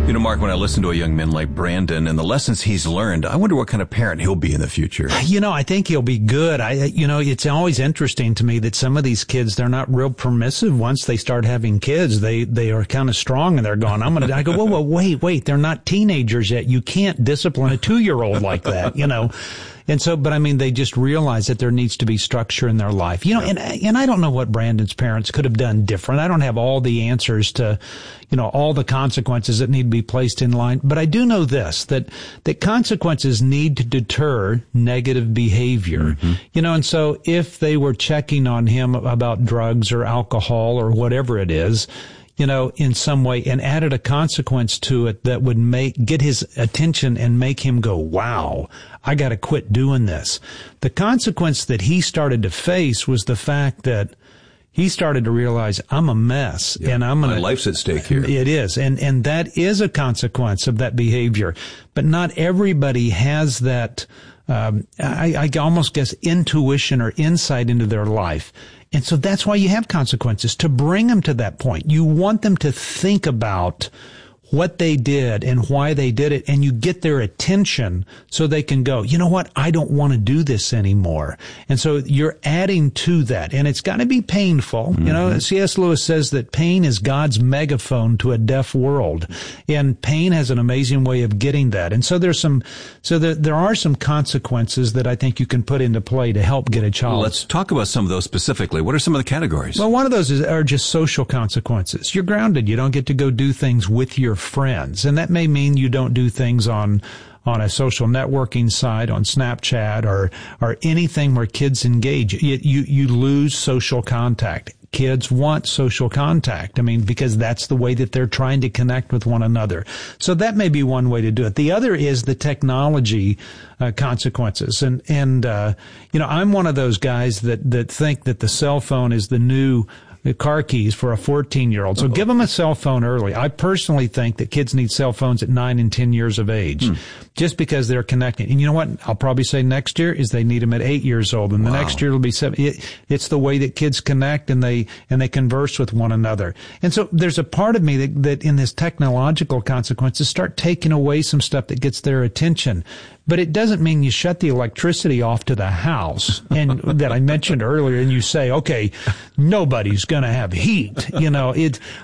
You know, Mark, when I listen to a young man like Brandon and the lessons he's learned, I wonder what kind of parent he'll be in the future. You know, I think he'll be good. It's always interesting to me that some of these kids, they're not real permissive. Once they start having kids, they are kind of strong and they're going, I go, whoa, wait, they're not teenagers yet. You can't discipline a 2-year-old like that, you know. And so, but I mean, they just realize that there needs to be structure in their life. You know, and I don't know what Brandon's parents could have done different. I don't have all the answers to, you know, all the consequences that need to be placed in line. But I do know this, that consequences need to deter negative behavior. Mm-hmm. You know, and so if they were checking on him about drugs or alcohol or whatever it is, you know, in some way, and added a consequence to it that would get his attention and make him go, wow, I got to quit doing this. The consequence that he started to face was the fact that he started to realize, I'm a mess, and my life's at stake here. It is, and that is a consequence of that behavior. But not everybody has that, I almost guess, intuition or insight into their life. And so that's why you have consequences, to bring them to that point. You want them to think about what they did and why they did it, and you get their attention so they can go, you know what, I don't want to do this anymore. And so you're adding to that, and it's got to be painful. Mm-hmm. You know, C.S. Lewis says that pain is God's megaphone to a deaf world, and pain has an amazing way of getting that. And so there are some consequences that I think you can put into play to help get a child. Well, let's talk about some of those specifically. What are some of the categories? Well, one of those are just social consequences. You're grounded. You don't get to go do things with your friends. And that may mean you don't do things on a social networking site, on Snapchat, or anything where kids engage. You lose social contact. Kids want social contact. I mean, because that's the way that they're trying to connect with one another. So that may be one way to do it. The other is the technology consequences. And you know, I'm one of those guys that think that the cell phone is the new car keys for a 14-year-old. So give them a cell phone early. I personally think that kids need cell phones at 9 and 10 years of age, just because they're connecting. And you know what? I'll probably say next year is they need them at 8 years old, and the next year it'll be 7. It's the way that kids connect and they converse with one another. And so there's a part of me that in this technological consequences start taking away some stuff that gets their attention. But it doesn't mean you shut the electricity off to the house and that I mentioned earlier, and you say, okay, nobody's going to have heat. You know,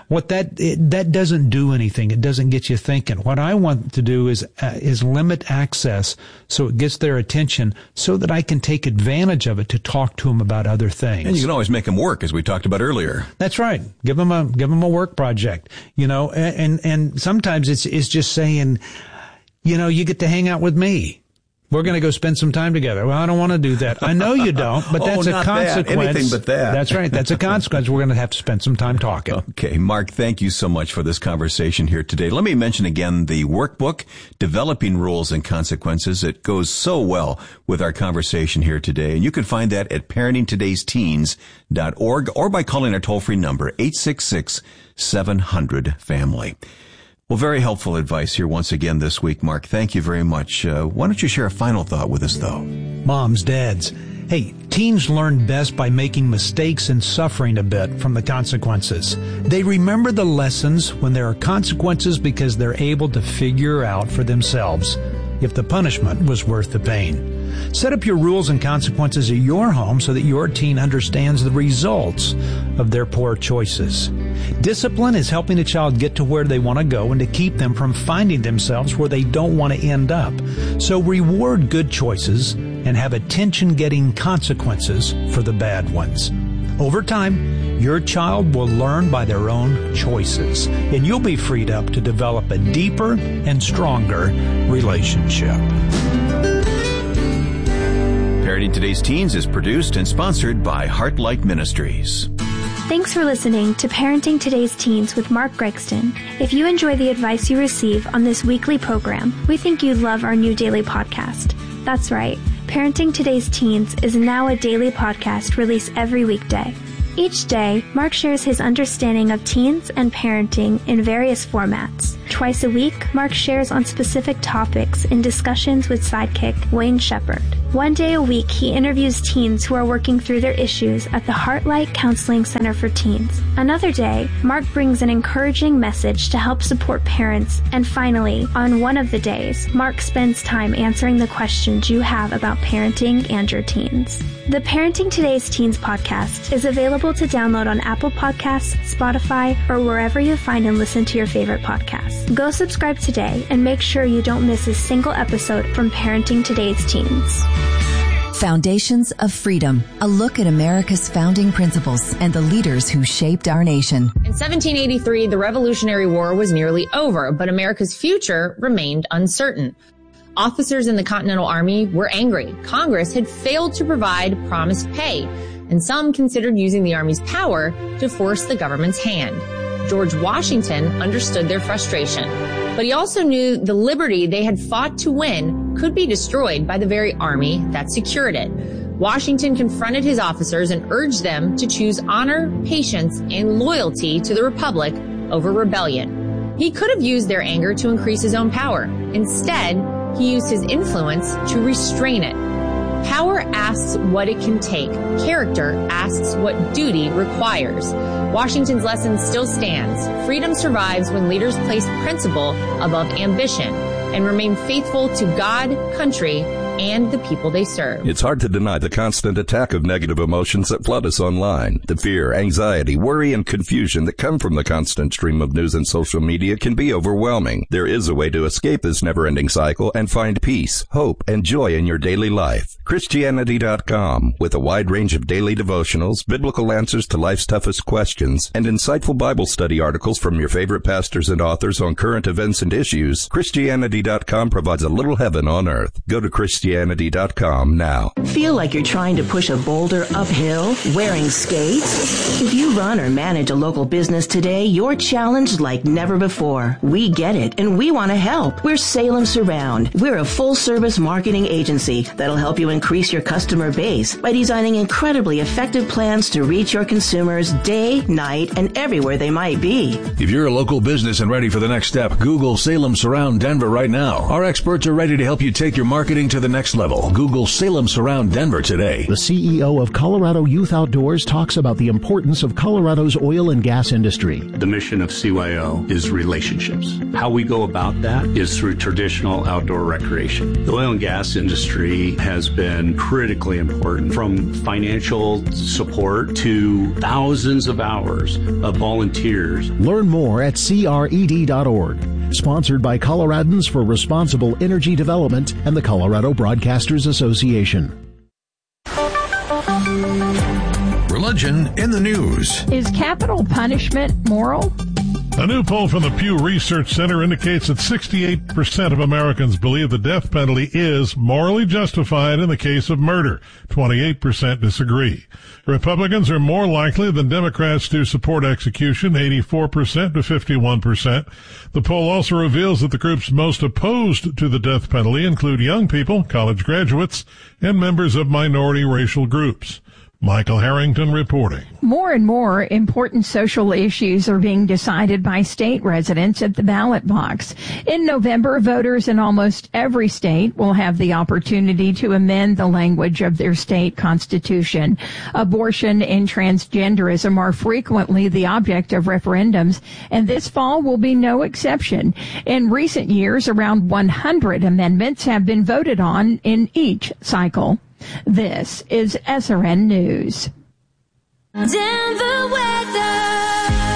that doesn't do anything. It doesn't get you thinking. What I want to do is limit access so it gets their attention, so that I can take advantage of it to talk to them about other things. And you can always make them work, as we talked about earlier. That's right. Give them a work project. You know, and sometimes it's just saying, you know, you get to hang out with me. We're going to go spend some time together. Well, I don't want to do that. I know you don't, but that's a consequence. That. Anything but that. That's right. That's a consequence. We're going to have to spend some time talking. Okay. Mark, thank you so much for this conversation here today. Let me mention again the workbook, Developing Rules and Consequences. It goes so well with our conversation here today. And you can find that at parentingtodaysteens.org or by calling our toll-free number, 866-700-FAMILY. Well, very helpful advice here once again this week, Mark. Thank you very much. Why don't you share a final thought with us, though? Moms, dads, hey, teens learn best by making mistakes and suffering a bit from the consequences. They remember the lessons when there are consequences because they're able to figure out for themselves if the punishment was worth the pain. Set up your rules and consequences at your home so that your teen understands the results of their poor choices. Discipline is helping a child get to where they want to go and to keep them from finding themselves where they don't want to end up. So reward good choices and have attention-getting consequences for the bad ones. Over time, your child will learn by their own choices, and you'll be freed up to develop a deeper and stronger relationship. Parenting Today's Teens is produced and sponsored by Heartlight Ministries. Thanks for listening to Parenting Today's Teens with Mark Gregston. If you enjoy the advice you receive on this weekly program, we think you'd love our new daily podcast. That's right. Parenting Today's Teens is now a daily podcast released every weekday. Each day, Mark shares his understanding of teens and parenting in various formats. Twice a week, Mark shares on specific topics in discussions with sidekick Wayne Shepherd. One day a week, he interviews teens who are working through their issues at the Heartlight Counseling Center for Teens. Another day, Mark brings an encouraging message to help support parents. And finally, on one of the days, Mark spends time answering the questions you have about parenting and your teens. The Parenting Today's Teens podcast is available to download on Apple Podcasts, Spotify, or wherever you find and listen to your favorite podcasts. Go subscribe today and make sure you don't miss a single episode from Parenting Today's Teens. Foundations of Freedom, a look at America's founding principles and the leaders who shaped our nation. In 1783, the Revolutionary War was nearly over, but America's future remained uncertain. Officers in the Continental Army were angry. Congress had failed to provide promised pay, and some considered using the Army's power to force the government's hand. George Washington understood their frustration, but he also knew the liberty they had fought to win could be destroyed by the very army that secured it. Washington confronted his officers and urged them to choose honor, patience, and loyalty to the Republic over rebellion. He could have used their anger to increase his own power. Instead, he used his influence to restrain it. Power asks what it can take. Character asks what duty requires. Washington's lesson still stands. Freedom survives when leaders place principle above ambition and remain faithful to God, country, and the people they serve. It's hard to deny the constant attack of negative emotions that flood us online. The fear, anxiety, worry, and confusion that come from the constant stream of news and social media can be overwhelming. There is a way to escape this never-ending cycle and find peace, hope, and joy in your daily life. Christianity.com, with a wide range of daily devotionals, biblical answers to life's toughest questions, and insightful Bible study articles from your favorite pastors and authors on current events and issues, Christianity.com provides a little heaven on earth. Go to Christianity.com now. Feel like you're trying to push a boulder uphill wearing skates? If you run or manage a local business today, you're challenged like never before. We get it, and we want to help. We're Salem Surround. We're a full-service marketing agency that'll help you increase your customer base by designing incredibly effective plans to reach your consumers day, night, and everywhere they might be. If you're a local business and ready for the next step, Google Salem Surround Denver right now. Our experts are ready to help you take your marketing to the next level. Google Salem Surround Denver today. The CEO of Colorado Youth Outdoors talks about the importance of Colorado's oil and gas industry. The mission of CYO is relationships. How we go about that is through traditional outdoor recreation. The oil and gas industry has been critically important, from financial support to thousands of hours of volunteers. Learn more at cred.org. Sponsored by Coloradans for Responsible Energy Development and the Colorado Broadcasters Association. Religion in the news. Is capital punishment moral? A new poll from the Pew Research Center indicates that 68% of Americans believe the death penalty is morally justified in the case of murder. 28% disagree. Republicans are more likely than Democrats to support execution, 84% to 51%. The poll also reveals that the groups most opposed to the death penalty include young people, college graduates, and members of minority racial groups. Michael Harrington reporting. More and more important social issues are being decided by state residents at the ballot box. In November, voters in almost every state will have the opportunity to amend the language of their state constitution. Abortion and transgenderism are frequently the object of referendums, and this fall will be no exception. In recent years, around 100 amendments have been voted on in each cycle. This is SRN News. Denver weather.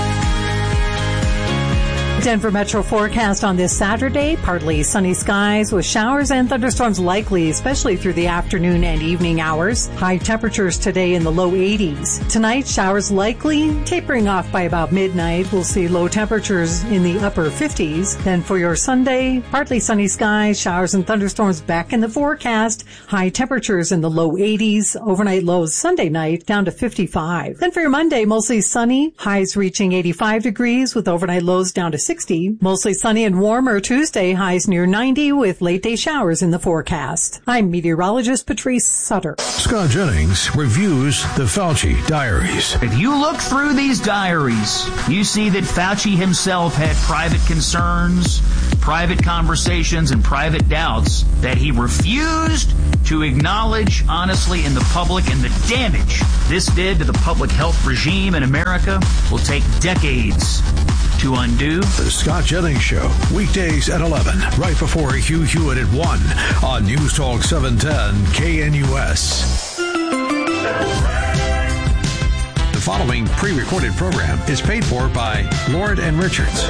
Denver Metro forecast on this Saturday. Partly sunny skies with showers and thunderstorms likely, especially through the afternoon and evening hours. High temperatures today in the low 80s. Tonight, showers likely, tapering off by about midnight. We'll see low temperatures in the upper 50s. Then for your Sunday, partly sunny skies, showers and thunderstorms back in the forecast. High temperatures in the low 80s. Overnight lows Sunday night down to 55. Then for your Monday, mostly sunny. Highs reaching 85 degrees with overnight lows down to 60. 60. Mostly sunny and warmer Tuesday, highs near 90 with late day showers in the forecast. I'm meteorologist Patrice Sutter. Scott Jennings reviews the Fauci diaries. If you look through these diaries, you see that Fauci himself had private concerns, private conversations, and private doubts that he refused to acknowledge honestly in the public, and the damage this did to the public health regime in America will take decades to undo. The Scott Jennings Show, weekdays at 11, right before Hugh Hewitt at 1 on News Talk 710 KNUS. The following pre-recorded program is paid for by Lord and Richards.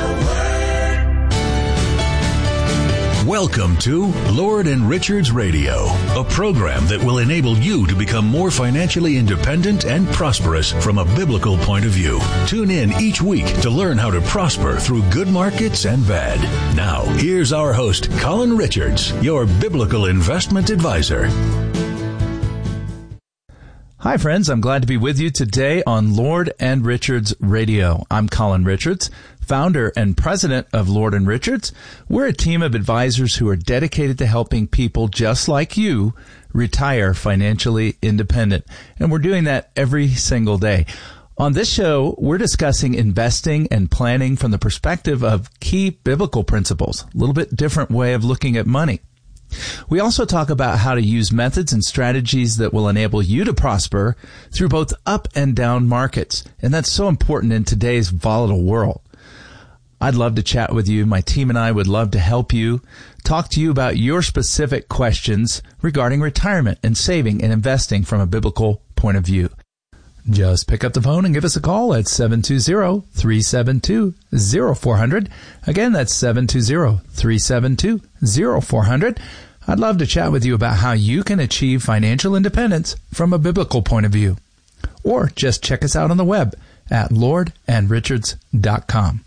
Welcome to Lord and Richards Radio, a program that will enable you to become more financially independent and prosperous from a biblical point of view. Tune in each week to learn how to prosper through good markets and bad. Now, here's our host, Colin Richards, your biblical investment advisor. Hi, friends. I'm glad to be with you today on Lord and Richards Radio. I'm Colin Richards, founder and president of Lord and Richards. We're a team of advisors who are dedicated to helping people just like you retire financially independent. And we're doing that every single day. On this show, we're discussing investing and planning from the perspective of key biblical principles, a little bit different way of looking at money. We also talk about how to use methods and strategies that will enable you to prosper through both up and down markets. And that's so important in today's volatile world. I'd love to chat with you. My team and I would love to help you, talk to you about your specific questions regarding retirement and saving and investing from a biblical point of view. Just pick up the phone and give us a call at 720-372-0400. Again, that's 720-372-0400. I'd love to chat with you about how you can achieve financial independence from a biblical point of view. Or just check us out on the web at lordandrichards.com.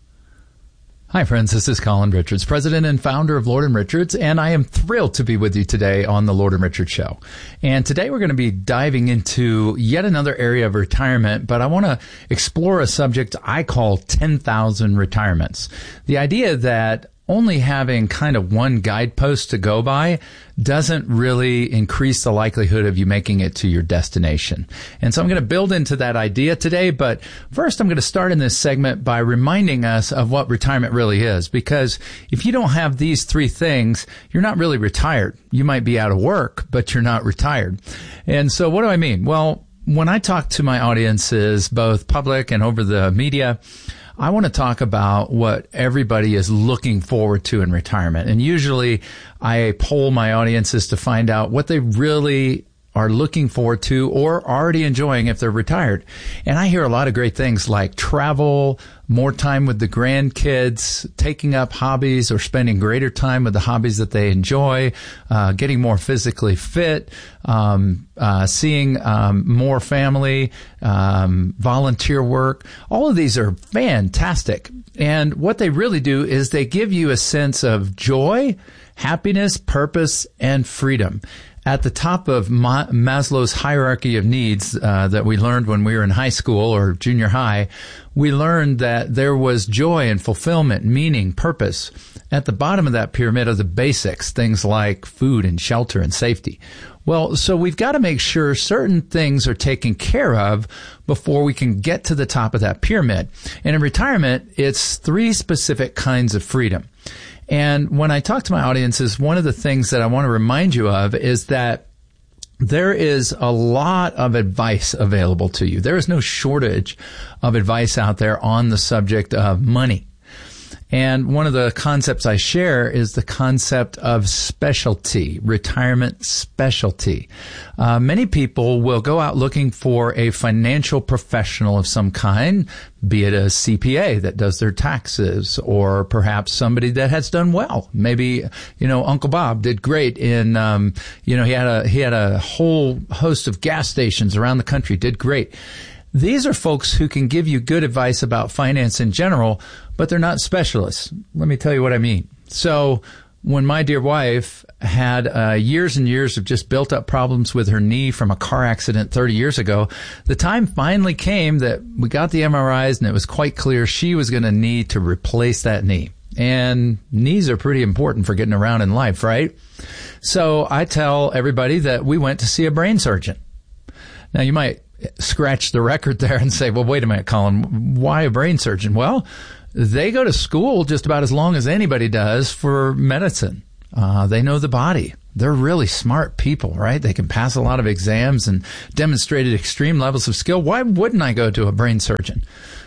Hi, friends. This is Colin Richards, president and founder of Lord and Richards, and I am thrilled to be with you today on the Lord and Richards Show. And today we're going to be diving into yet another area of retirement, but I want to explore a subject I call 10,000 retirements. The idea that only having kind of one guidepost to go by doesn't really increase the likelihood of you making it to your destination. And so I'm going to build into that idea today, but first I'm going to start in this segment by reminding us of what retirement really is, because if you don't have these three things, you're not really retired. You might be out of work, but you're not retired. And so what do I mean? Well, when I talk to my audiences, both public and over the media, I want to talk about what everybody is looking forward to in retirement. And usually I poll my audiences to find out what they really are looking forward to or already enjoying if they're retired. And I hear a lot of great things like travel, more time with the grandkids, taking up hobbies or spending greater time with the hobbies that they enjoy, getting more physically fit, seeing more family, volunteer work. All of these are fantastic. And what they really do is they give you a sense of joy, happiness, purpose, and freedom. At the top of Maslow's hierarchy of needs that we learned when we were in high school or junior high, we learned that there was joy and fulfillment, meaning, purpose. At the bottom of that pyramid are the basics, things like food and shelter and safety. Well, so we've got to make sure certain things are taken care of before we can get to the top of that pyramid. And in retirement, it's three specific kinds of freedom. And when I talk to my audiences, one of the things that I want to remind you of is that there is a lot of advice available to you. There is no shortage of advice out there on the subject of money. And one of the concepts I share is the concept of specialty, retirement specialty. Many people will go out looking for a financial professional of some kind, be it a CPA that does their taxes, or perhaps somebody that has done well. Maybe, Uncle Bob did great in, he had a whole host of gas stations around the country, did great. These are folks who can give you good advice about finance in general, but they're not specialists. Let me tell you what I mean. So when my dear wife had years and years of just built up problems with her knee from a car accident 30 years ago, the time finally came that we got the MRIs and it was quite clear she was going to need to replace that knee. And knees are pretty important for getting around in life, right? So I tell everybody that we went to see a brain surgeon. Now, you might scratch the record there and say, well, wait a minute, Colin, why a brain surgeon? Well, they go to school just about as long as anybody does for medicine. They know the body. They're really smart people, right? They can pass a lot of exams and demonstrated extreme levels of skill. Why wouldn't I go to a brain surgeon?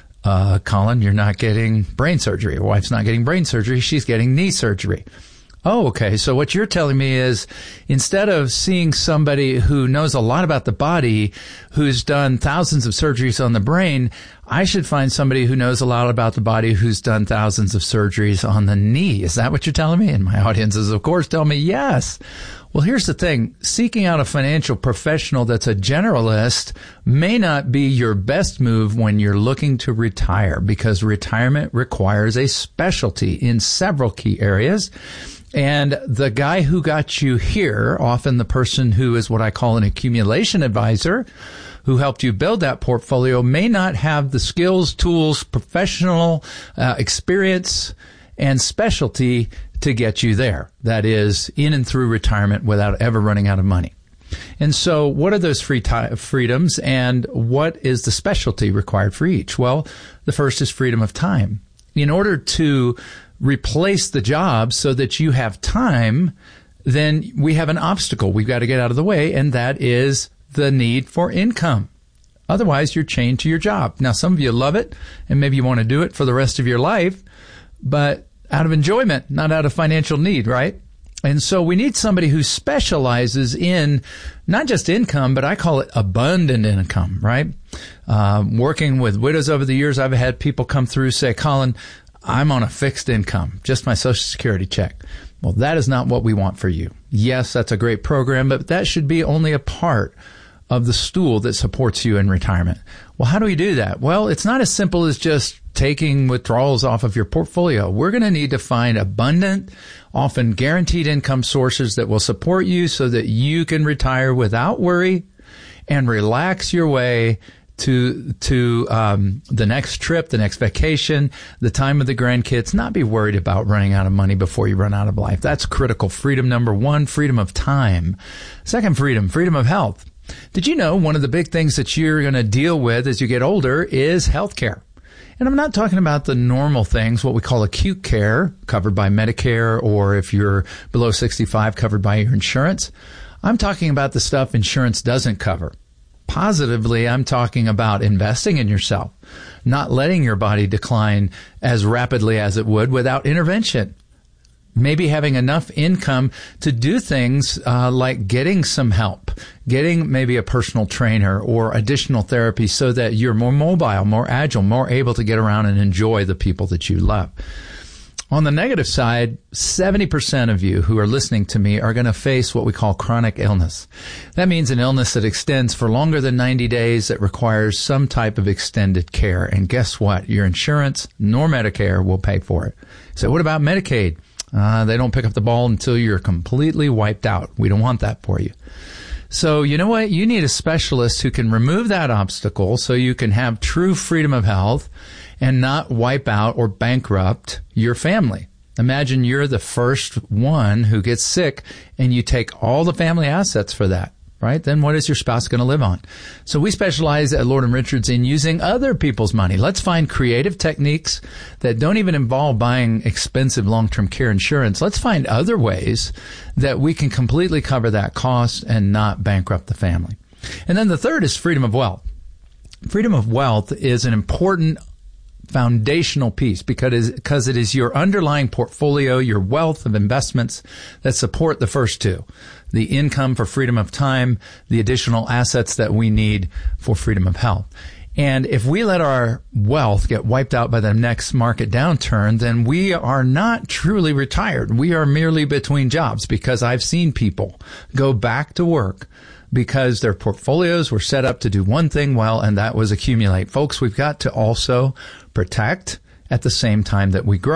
Colin, you're not getting brain surgery. Your wife's not getting brain surgery. She's getting knee surgery. Oh, okay. So what you're telling me is instead of seeing somebody who knows a lot about the body, who's done thousands of surgeries on the brain, I should find somebody who knows a lot about the body who's done thousands of surgeries on the knee. Is that what you're telling me? And my audiences, of course, tell me yes. Well, here's the thing. Seeking out a financial professional that's a generalist may not be your best move when you're looking to retire, because retirement requires a specialty in several key areas. And the guy who got you here, often the person who is what I call an accumulation advisor, who helped you build that portfolio, may not have the skills, tools, professional experience, and specialty to get you there. That is, in and through retirement without ever running out of money. And so what are those freedoms, and what is the specialty required for each? Well, the first is freedom of time. In order to replace the job so that you have time, then we have an obstacle we've got to get out of the way, and that is the need for income. Otherwise, you're chained to your job. Now, some of you love it, and maybe you want to do it for the rest of your life, but out of enjoyment, not out of financial need, right? And so we need somebody who specializes in not just income, but I call it abundant income, right? Working with widows over the years, I've had people come through say, Colin, I'm on a fixed income, just my Social Security check. Well, that is not what we want for you. Yes, that's a great program, but that should be only a part of the stool that supports you in retirement. Well, how do we do that? Well, it's not as simple as just taking withdrawals off of your portfolio. We're going to need to find abundant, often guaranteed income sources that will support you so that you can retire without worry and relax your way to the next trip, the next vacation, the time of the grandkids, not be worried about running out of money before you run out of life. That's critical. Freedom number one, freedom of time. Second freedom, freedom of health. Did you know one of the big things that you're going to deal with as you get older is health care? And I'm not talking about the normal things, what we call acute care, covered by Medicare, or if you're below 65, covered by your insurance. I'm talking about the stuff insurance doesn't cover. Positively, I'm talking about investing in yourself, not letting your body decline as rapidly as it would without intervention. Maybe having enough income to do things like getting some help, getting maybe a personal trainer or additional therapy so that you're more mobile, more agile, more able to get around and enjoy the people that you love. On the negative side, 70% of you who are listening to me are going to face what we call chronic illness. That means an illness that extends for longer than 90 days that requires some type of extended care. And guess what? Your insurance nor Medicare will pay for it. So what about Medicaid? They don't pick up the ball until you're completely wiped out. We don't want that for you. So you know what? You need a specialist who can remove that obstacle so you can have true freedom of health and not wipe out or bankrupt your family. Imagine you're the first one who gets sick and you take all the family assets for that, right? Then what is your spouse going to live on? So we specialize at Lord & Richards in using other people's money. Let's find creative techniques that don't even involve buying expensive long-term care insurance. Let's find other ways that we can completely cover that cost and not bankrupt the family. And then the third is freedom of wealth. Freedom of wealth is an important foundational piece because it is your underlying portfolio, your wealth of investments that support the first two. The income for freedom of time, the additional assets that we need for freedom of health. And if we let our wealth get wiped out by the next market downturn, then we are not truly retired. We are merely between jobs, because I've seen people go back to work because their portfolios were set up to do one thing well, and that was accumulate. Folks, we've got to also protect at the same time that we grow.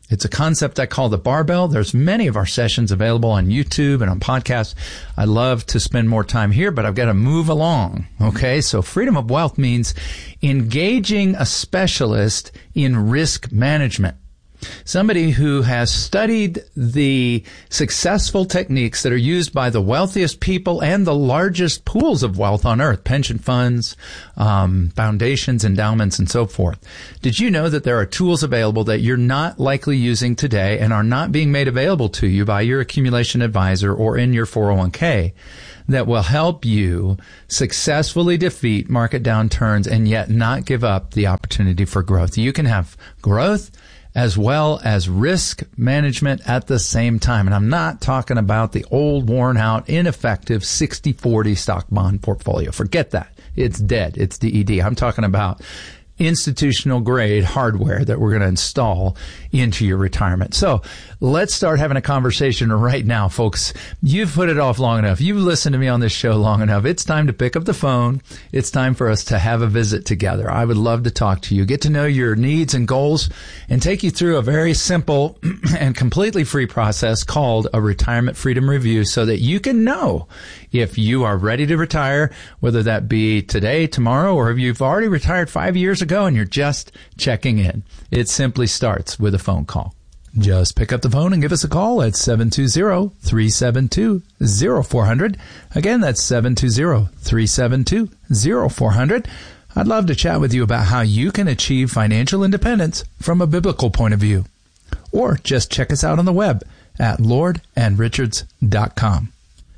It's a concept I call the barbell. There's many of our sessions available on YouTube and on podcasts. I love to spend more time here, but I've got to move along. Okay. So freedom of wealth means engaging a specialist in risk management. Somebody who has studied the successful techniques that are used by the wealthiest people and the largest pools of wealth on earth, pension funds, foundations, endowments, and so forth. Did you know that there are tools available that you're not likely using today and are not being made available to you by your accumulation advisor or in your 401k that will help you successfully defeat market downturns and yet not give up the opportunity for growth? You can have growth as well as risk management at the same time. And I'm not talking about the old, worn out, ineffective 60-40 stock bond portfolio. Forget that. It's dead. It's DED. I'm talking about institutional grade hardware that we're going to install into your retirement. So let's start having a conversation right now, folks. You've put it off long enough. You've listened to me on this show long enough. It's time to pick up the phone. It's time for us to have a visit together. I would love to talk to you, get to know your needs and goals, and take you through a very simple and completely free process called a retirement freedom review so that you can know if you are ready to retire, whether that be today, tomorrow, or if you've already retired 5 years ago and you're just checking in. It simply starts with a phone call. Just pick up the phone and give us a call at 720-372-0400. Again, that's 720-372-0400. I'd love to chat with you about how you can achieve financial independence from a biblical point of view. Or just check us out on the web at lordandrichards.com.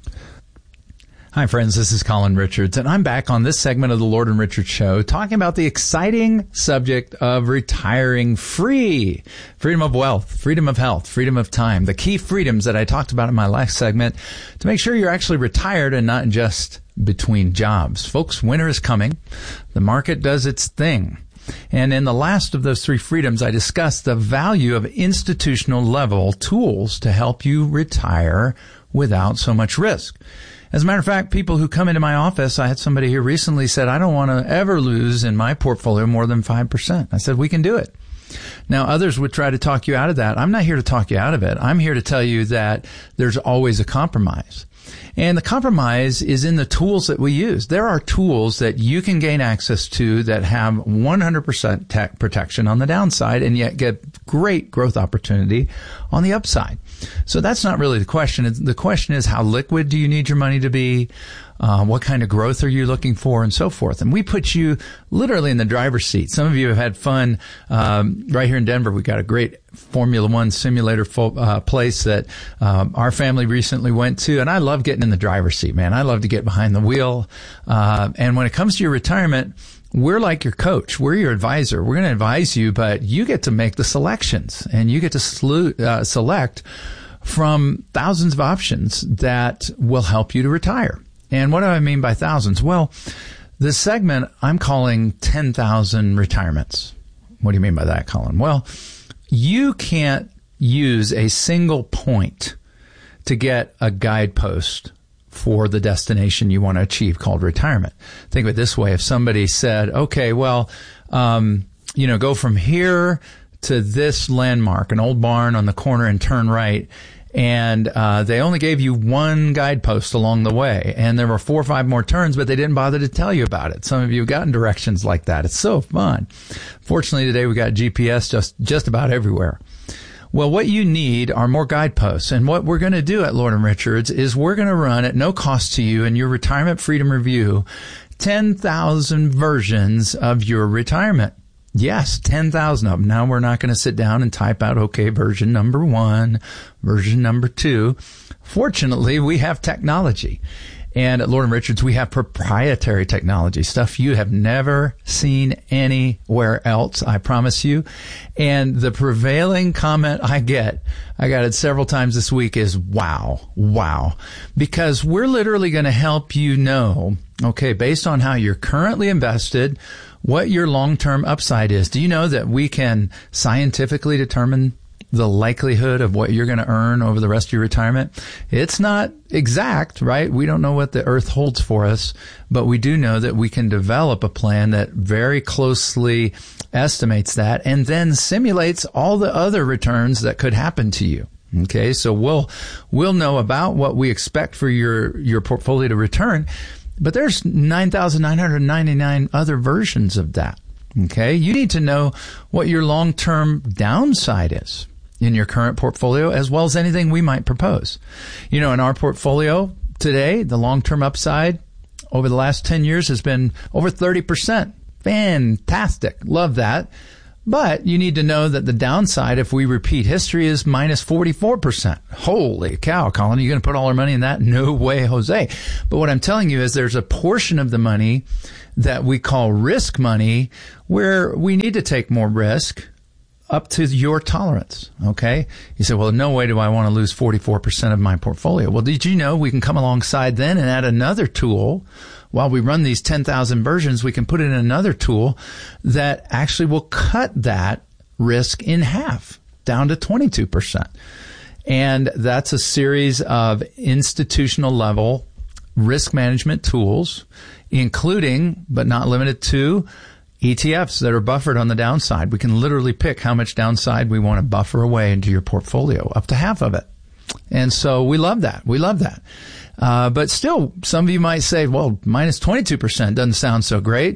Hi, friends. This is Colin Richards, and I'm back on this segment of the Lord and Richards Show talking about the exciting subject of retiring free. Freedom of wealth, freedom of health, freedom of time, the key freedoms that I talked about in my last segment to make sure you're actually retired and not just between jobs. Folks, winter is coming. The market does its thing. And in the last of those three freedoms, I discussed the value of institutional level tools to help you retire without so much risk. As a matter of fact, people who come into my office, I had somebody here recently said, I don't want to ever lose in my portfolio more than 5%. I said, we can do it. Now, others would try to talk you out of that. I'm not here to talk you out of it. I'm here to tell you that there's always a compromise. And the compromise is in the tools that we use. There are tools that you can gain access to that have 100% protection on the downside and yet get great growth opportunity on the upside. So that's not really the question. The question is, how liquid do you need your money to be? What kind of growth are you looking for, and so forth? And we put you literally in the driver's seat. Some of you have had fun right here in Denver. We got a great Formula One simulator place that our family recently went to, and I love getting in the driver's seat, man. I love to get behind the wheel. And when it comes to your retirement, we're like your coach. We're your advisor. We're going to advise you, but you get to make the selections, and you get to select from thousands of options that will help you to retire. And what do I mean by thousands? Well, this segment I'm calling 10,000 retirements. What do you mean by that, Colin? Well, you can't use a single point to get a guidepost for the destination you want to achieve called retirement. Think of it this way. If somebody said, okay, well, go from here to this landmark, an old barn on the corner, and turn right, and they only gave you one guidepost along the way, and there were 4 or 5 more turns, but they didn't bother to tell you about it. Some of you have gotten directions like that. It's so fun. Fortunately, today we got GPS just about everywhere. Well, what you need are more guideposts. And what we're going to do at Lord & Richards is we're going to run at no cost to you in your Retirement Freedom Review 10,000 versions of your retirement. Yes, 10,000 of them. Now, we're not going to sit down and type out, okay, version number 1, version number 2. Fortunately, we have technology. And at Lord & Richards, we have proprietary technology, stuff you have never seen anywhere else, I promise you. And the prevailing comment I got it several times this week, is wow. Because we're literally going to help you know, okay, based on how you're currently invested, what your long-term upside is. Do you know that we can scientifically determine the likelihood of what you're going to earn over the rest of your retirement. It's not exact, right? We don't know what the earth holds for us, but we do know that we can develop a plan that very closely estimates that and then simulates all the other returns that could happen to you. Okay, so we'll know about what we expect for your portfolio to return, but there's 9,999 other versions of that. Okay, you need to know what your long-term downside is in your current portfolio, as well as anything we might propose. You know, in our portfolio today, the long-term upside over the last 10 years has been over 30%. Fantastic. Love that. But you need to know that the downside, if we repeat history, is minus 44%. Holy cow, Colin, are you going to put all our money in that? No way, Jose. But what I'm telling you is there's a portion of the money that we call risk money where we need to take more risk up to your tolerance. Okay. You say, well, no way do I want to lose 44% of my portfolio. Well, did you know we can come alongside then and add another tool? While we run these 10,000 versions, we can put in another tool that actually will cut that risk in half down to 22%. And that's a series of institutional level risk management tools, including, but not limited to, ETFs that are buffered on the downside. We can literally pick how much downside we want to buffer away into your portfolio, up to half of it. And so we love that. We love that. But still, some of you might say, well, minus 22% doesn't sound so great.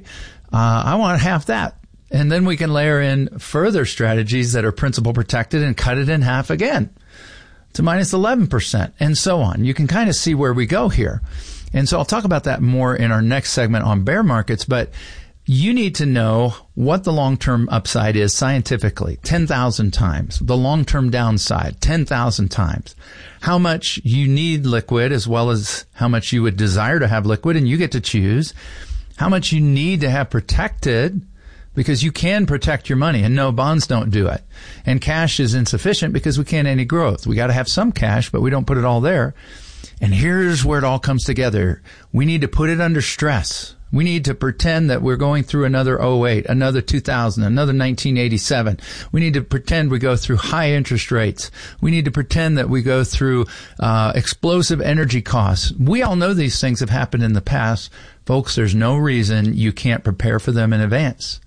I want half that. And then we can layer in further strategies that are principal protected and cut it in half again to minus 11% and so on. You can kind of see where we go here. And so I'll talk about that more in our next segment on bear markets, but you need to know what the long-term upside is scientifically 10,000 times, the long-term downside 10,000 times, how much you need liquid as well as how much you would desire to have liquid, and you get to choose how much you need to have protected because you can protect your money, and no, bonds don't do it. And cash is insufficient because we can't any growth. We got to have some cash, but we don't put it all there. And here's where it all comes together. We need to put it under stress. We need to pretend that we're going through another 08, another 2000, another 1987. We need to pretend we go through high interest rates. We need to pretend that we go through explosive energy costs. We all know these things have happened in the past. Folks, there's no reason you can't prepare for them in advance.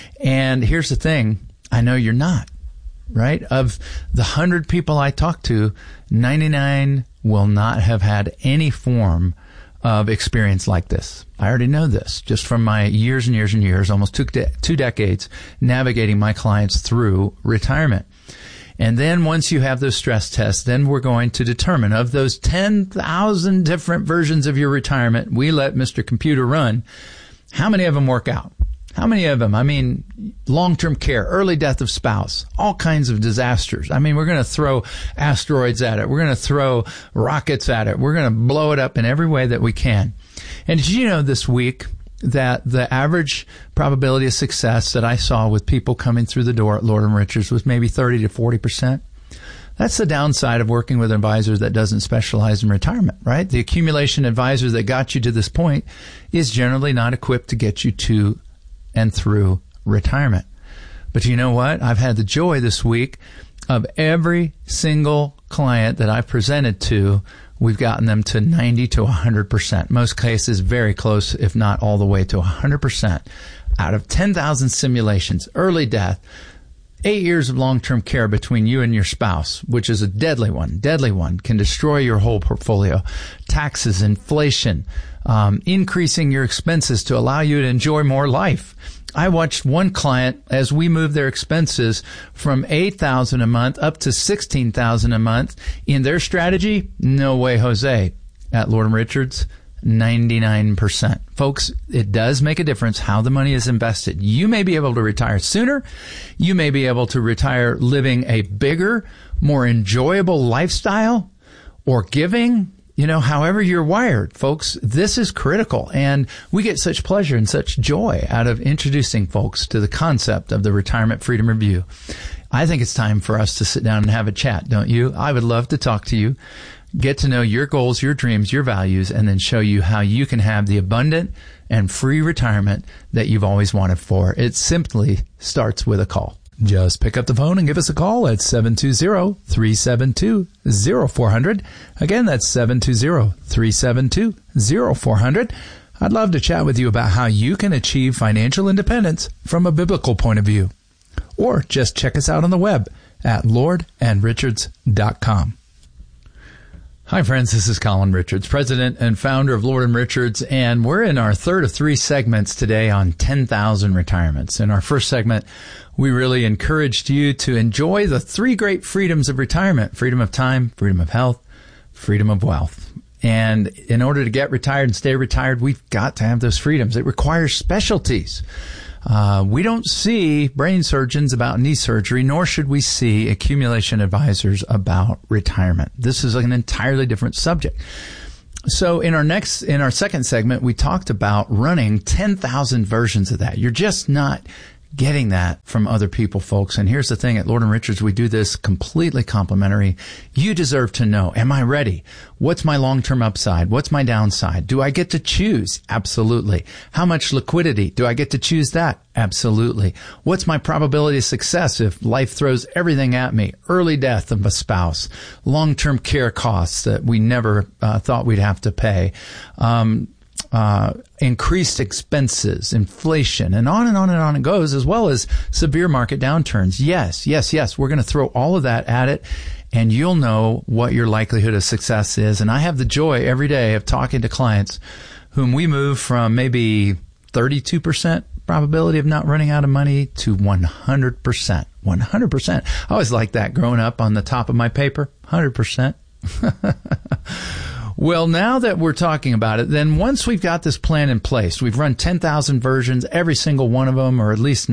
And here's the thing. I know you're not, right? Of the 100 people I talk to, 99 will not have had any form of experience like this. I already know this just from my years and years and years, almost 2 decades, navigating my clients through retirement. And then once you have those stress tests, then we're going to determine of those 10,000 different versions of your retirement we let Mr. Computer run, how many of them work out? How many of them? I mean, long-term care, early death of spouse, all kinds of disasters. I mean, we're going to throw asteroids at it. We're going to throw rockets at it. We're going to blow it up in every way that we can. And did you know this week that the average probability of success that I saw with people coming through the door at Lord & Richards was maybe 30 to 40%? That's the downside of working with an advisor that doesn't specialize in retirement, right? The accumulation advisor that got you to this point is generally not equipped to get you to and through retirement. But you know what? I've had the joy this week of every single client that I've presented to, we've gotten them to 90 to 100%. Most cases very close, if not all the way to 100%. Out of 10,000 simulations, early death, 8 years of long-term care between you and your spouse, which is a deadly one, can destroy your whole portfolio. Taxes, inflation, increasing your expenses to allow you to enjoy more life. I watched one client as we moved their expenses from $8,000 a month up to $16,000 a month. In their strategy, no way, Jose. At Lord & Richards, 99%. Folks, it does make a difference how the money is invested. You may be able to retire sooner. You may be able to retire living a bigger, more enjoyable lifestyle or giving. You know, however you're wired, folks, this is critical. And we get such pleasure and such joy out of introducing folks to the concept of the Retirement Freedom Review. I think it's time for us to sit down and have a chat, don't you? I would love to talk to you, get to know your goals, your dreams, your values, and then show you how you can have the abundant and free retirement that you've always wanted for. It simply starts with a call. Just pick up the phone and give us a call at 720-372-0400. Again, that's 720-372-0400. I'd love to chat with you about how you can achieve financial independence from a biblical point of view. Or just check us out on the web at lordandrichards.com. Hi, friends. This is Colin Richards, president and founder of Lord & Richards, and we're in our third of three segments today on 10,000 retirements. In our first segment, we really encouraged you to enjoy the three great freedoms of retirement: freedom of time, freedom of health, freedom of wealth. And in order to get retired and stay retired, we've got to have those freedoms. It requires specialties. We don't see brain surgeons about knee surgery, nor should we see accumulation advisors about retirement. This is an entirely different subject. So in our second segment, we talked about running 10,000 versions of that. You're just not getting that from other people, folks. And here's the thing, at Lord & Richards, we do this completely complimentary. You deserve to know, am I ready? What's my long-term upside? What's my downside? Do I get to choose? Absolutely. How much liquidity? Do I get to choose that? Absolutely. What's my probability of success if life throws everything at me? Early death of a spouse, long-term care costs that we never thought we'd have to pay, increased expenses, inflation, and on and on and on it goes, as well as severe market downturns. Yes. We're going to throw all of that at it, and you'll know what your likelihood of success is. And I have the joy every day of talking to clients whom we move from maybe 32% probability of not running out of money to 100%. 100%. I always liked that growing up on the top of my paper. 100%. Well, now that we're talking about it, then once we've got this plan in place, we've run 10,000 versions, every single one of them, or at least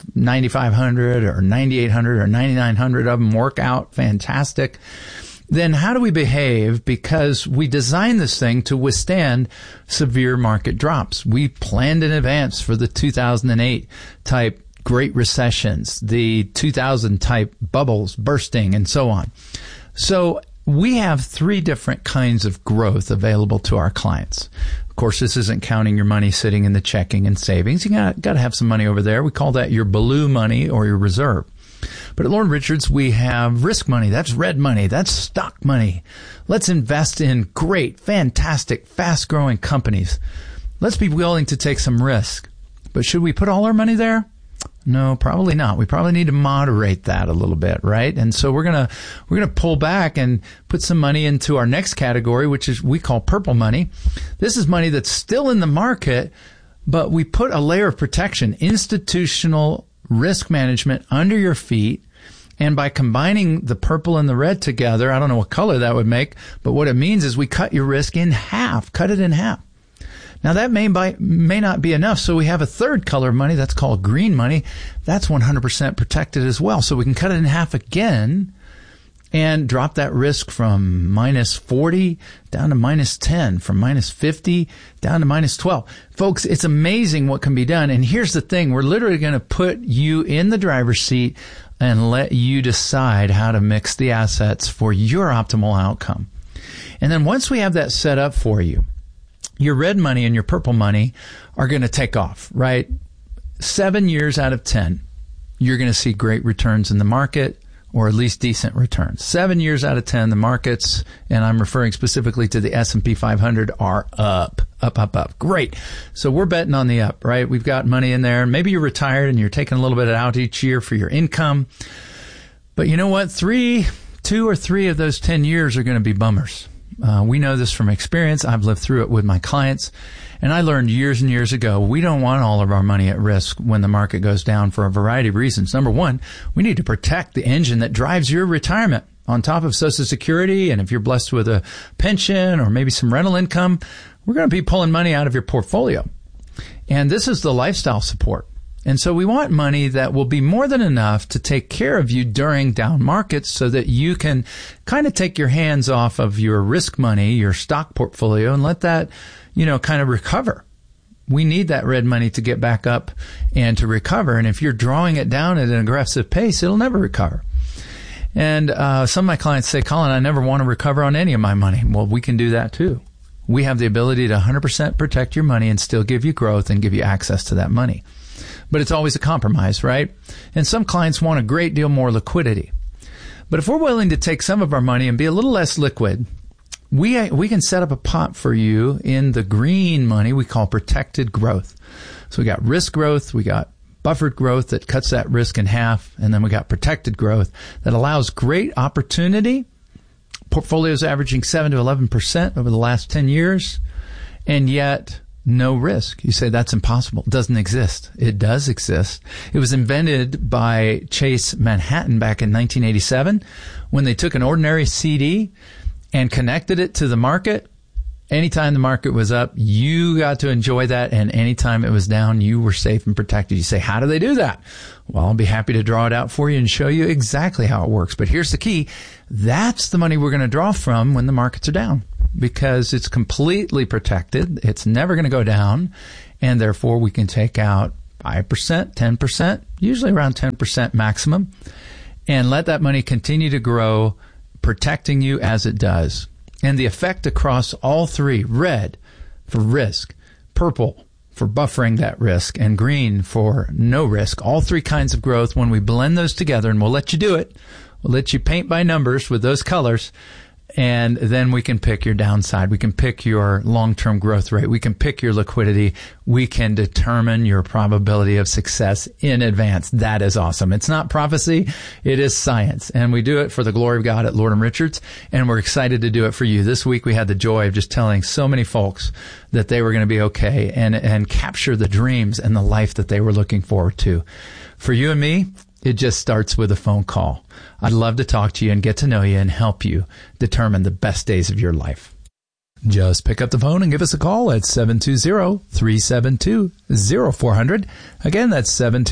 9,500 or 9,800 or 9,900 of them work out fantastic. Then how do we behave? Because we designed this thing to withstand severe market drops. We planned in advance for the 2008 type Great Recessions, the 2000 type bubbles bursting, and so on. So we have three different kinds of growth available to our clients. Of course, this isn't counting your money sitting in the checking and savings. You got to have some money over there. We call that your blue money or your reserve. But at Lord & Richards, we have risk money. That's red money. That's stock money. Let's invest in great, fantastic, fast-growing companies. Let's be willing to take some risk. But should we put all our money there? No, probably not. We probably need to moderate that a little bit, right? And so we're gonna pull back and put some money into our next category, which is we call purple money. This is money that's still in the market, but we put a layer of protection, institutional risk management under your feet. And by combining the purple and the red together, I don't know what color that would make, but what it means is we cut your risk in half, cut it in half. Now, that may not be enough, so we have a third color of money that's called green money. That's 100% protected as well. So we can cut it in half again and drop that risk from minus 40 down to minus 10, from minus 50 down to minus 12. Folks, it's amazing what can be done. And here's the thing. We're literally going to put you in the driver's seat and let you decide how to mix the assets for your optimal outcome. And then once we have that set up for you, your red money and your purple money are going to take off, right? 7 years out of 10, you're going to see great returns in the market, or at least decent returns. 7 years out of 10, the markets, and I'm referring specifically to the S&P 500, are up. Great. So we're betting on the up, right? We've got money in there. Maybe you're retired and you're taking a little bit out each year for your income. But you know what? 2 or 3 of those 10 years are going to be bummers. We know this from experience. I've lived through it with my clients. And I learned years and years ago, we don't want all of our money at risk when the market goes down for a variety of reasons. Number one, we need to protect the engine that drives your retirement on top of Social Security. And if you're blessed with a pension or maybe some rental income, we're going to be pulling money out of your portfolio. And this is the lifestyle support. And so we want money that will be more than enough to take care of you during down markets so that you can kind of take your hands off of your risk money, your stock portfolio, and let that, kind of recover. We need that red money to get back up and to recover. And if you're drawing it down at an aggressive pace, it'll never recover. And some of my clients say, Colin, I never want to recover on any of my money. Well, we can do that too. We have the ability to 100% protect your money and still give you growth and give you access to that money. but it's always a compromise, right? And some clients want a great deal more liquidity. But if we're willing to take some of our money and be a little less liquid, we can set up a pot for you in the green money we call protected growth. So we got risk growth, we got buffered growth that cuts that risk in half, and then we got protected growth that allows great opportunity. Portfolios averaging 7 to 11% over the last 10 years, and yet no risk. You say that's impossible. It doesn't exist. It does exist. It was invented by Chase Manhattan back in 1987 when they took an ordinary CD and connected it to the market. Anytime the market was up, you got to enjoy that, and anytime it was down, you were safe and protected. You say, how do they do that? Well, I'll be happy to draw it out for you and show you exactly how it works. But here's the key. That's the money we're going to draw from when the markets are down, because it's completely protected. It's never going to go down, and therefore we can take out 5%, 10%, usually around 10% maximum, and let that money continue to grow, protecting you as it does. And the effect across all three, red for risk, purple for buffering that risk, and green for no risk, all three kinds of growth, when we blend those together, and we'll let you do it, we'll let you paint by numbers with those colors, and then we can pick your downside. We can pick your long-term growth rate. We can pick your liquidity. We can determine your probability of success in advance. That is awesome. It's not prophecy. It is science. And we do it for the glory of God at Lord & Richards. And we're excited to do it for you. This week we had the joy of just telling so many folks that they were going to be okay and capture the dreams and the life that they were looking forward to. For you and me, it just starts with a phone call. I'd love to talk to you and get to know you and help you determine the best days of your life. Just pick up the phone and give us a call at 720-372-0400. Again, that's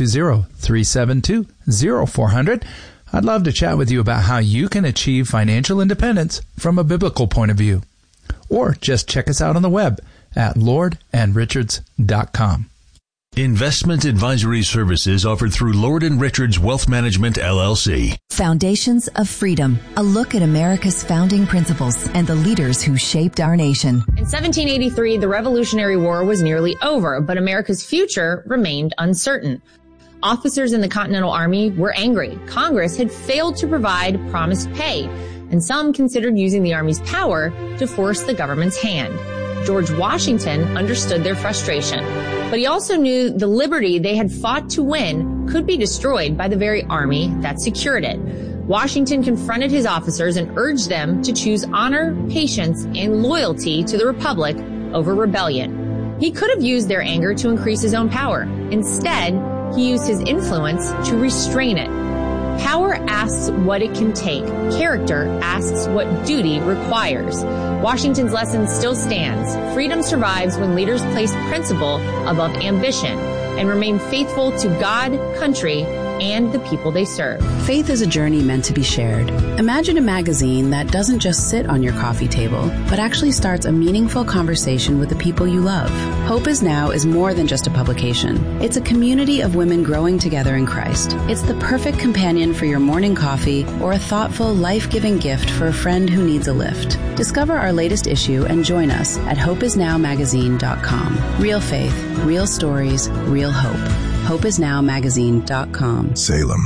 720-372-0400. I'd love to chat with you about how you can achieve financial independence from a biblical point of view. Or just check us out on the web at lordandrichards.com. Investment advisory services offered through Lord & Richards Wealth Management, LLC. Foundations of Freedom, a look at America's founding principles and the leaders who shaped our nation. In 1783, the Revolutionary War was nearly over, but America's future remained uncertain. Officers in the Continental Army were angry. Congress had failed to provide promised pay, and some considered using the Army's power to force the government's hand. George Washington understood their frustration, but he also knew the liberty they had fought to win could be destroyed by the very army that secured it. Washington confronted his officers and urged them to choose honor, patience, and loyalty to the Republic over rebellion. He could have used their anger to increase his own power. Instead, he used his influence to restrain it. Power asks what it can take. Character asks what duty requires. Washington's lesson still stands. Freedom survives when leaders place principle above ambition and remain faithful to God, country, and the people they serve. Faith is a journey meant to be shared. Imagine a magazine that doesn't just sit on your coffee table, but actually starts a meaningful conversation with the people you love. Hope Is Now is more than just a publication. It's a community of women growing together in Christ. It's the perfect companion for your morning coffee or a thoughtful, life-giving gift for a friend who needs a lift. Discover our latest issue and join us at hopeisnowmagazine.com. Real faith, real stories, real hope. hopeisnowmagazine.com. Salem.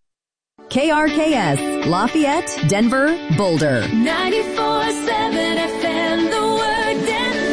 KRKS, Lafayette, Denver, Boulder. 94.7 FM, the word Denver.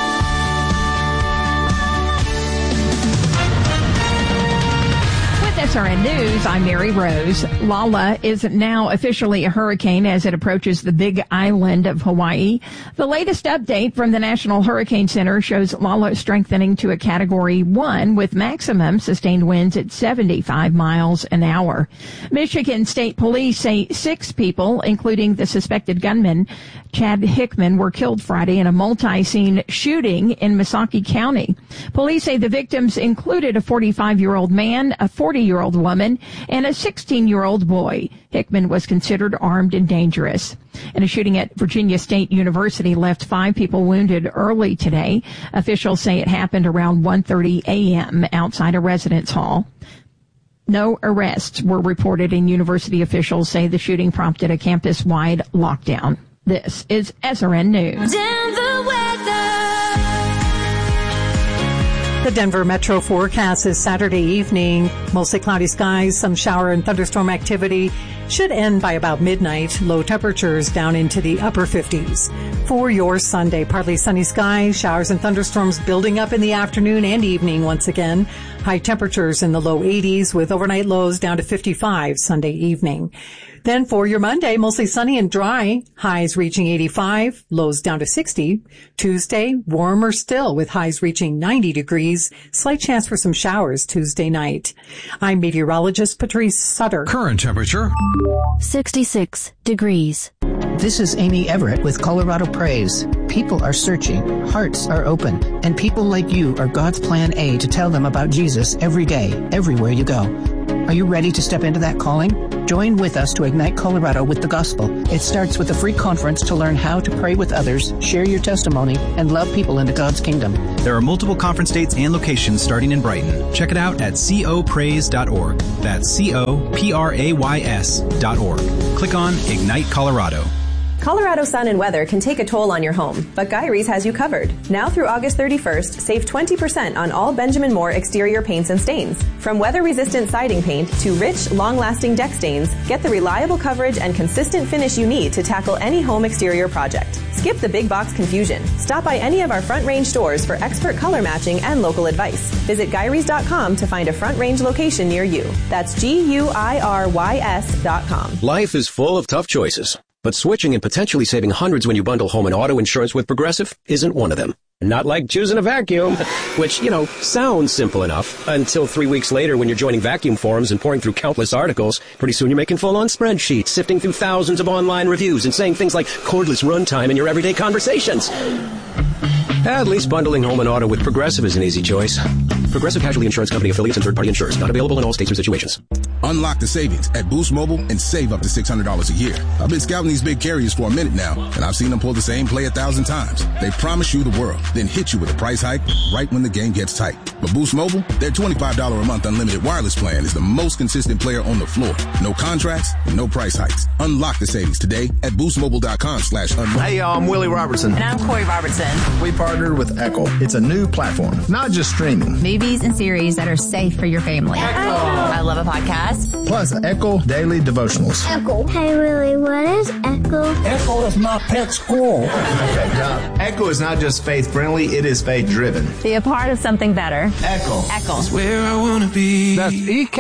With SRN News, I'm Mary Rose. Lala is now officially a hurricane as it approaches the Big Island of Hawaii. The latest update from the National Hurricane Center shows Lala strengthening to a Category 1 with maximum sustained winds at 75 miles an hour. Michigan State Police say 6 people, including the suspected gunman, Chad Hickman, were killed Friday in a multi-scene shooting in Missaukee County. Police say the victims included a 45-year-old man, a 40-year-old woman, and a 16-year-old boy. Hickman was considered armed and dangerous. And a shooting at Virginia State University left 5 people wounded early today. Officials say it happened around 1:30 a.m. outside a residence hall. No arrests were reported, and university officials say the shooting prompted a campus-wide lockdown. This is SRN News. Denver weather. The Denver Metro forecast is Saturday evening. Mostly cloudy skies, some shower and thunderstorm activity. Should end by about midnight. Low temperatures down into the upper 50s. For your Sunday, partly sunny skies, showers and thunderstorms building up in the afternoon and evening once again. High temperatures in the low 80s with overnight lows down to 55 Sunday evening. Then for your Monday, mostly sunny and dry, highs reaching 85, lows down to 60. Tuesday, warmer still with highs reaching 90 degrees. Slight chance for some showers Tuesday night. I'm meteorologist Patrice Sutter. Current temperature 66 degrees. This is Amy Everett with Colorado Praise. People are searching, hearts are open, and people like you are God's plan A to tell them about Jesus every day, everywhere you go. Are you ready to step into that calling? Join with us to ignite Colorado with the gospel. It starts with a free conference to learn how to pray with others, share your testimony, and love people into God's kingdom. There are multiple conference dates and locations starting in Brighton. Check it out at copraise.org. That's coprays.org. Click on Ignite Colorado. Colorado sun and weather can take a toll on your home, but Guy Rees has you covered. Now through August 31st, save 20% on all Benjamin Moore exterior paints and stains. From weather-resistant siding paint to rich, long-lasting deck stains, get the reliable coverage and consistent finish you need to tackle any home exterior project. Skip the big box confusion. Stop by any of our Front Range stores for expert color matching and local advice. Visit GuyRees.com to find a Front Range location near you. That's GUIRYS.com. Life is full of tough choices. But switching and potentially saving hundreds when you bundle home and auto insurance with Progressive isn't one of them. Not like choosing a vacuum, which, sounds simple enough until 3 weeks later when you're joining vacuum forums and pouring through countless articles. Pretty soon you're making full-on spreadsheets, sifting through thousands of online reviews and saying things like cordless runtime in your everyday conversations. At least bundling home and auto with Progressive is an easy choice. Progressive Casualty Insurance Company affiliates and third-party insurers. Not available in all states or situations. Unlock the savings at Boost Mobile and save up to $600 a year. I've been scouting these big carriers for a minute now, and I've seen them pull the same play 1,000 times. They promise you the world, then hit you with a price hike right when the game gets tight. But Boost Mobile, their $25 a month unlimited wireless plan is the most consistent player on the floor. No contracts, no price hikes. Unlock the savings today at boostmobile.com/unlock. Hey, y'all, I'm Willie Robertson. And I'm Corey Robertson. We partnered with Echo. It's a new platform, not just streaming. Movies and series that are safe for your family. Echo. I love a podcast. Plus, Echo Daily Devotionals. Echo. Hey, Willie, what is Echo? Echo is my pet squirrel. Okay, now, Echo is not just faith-friendly, it is faith-driven. Be a part of something better. Echo. Echo. That's where I want to be. That's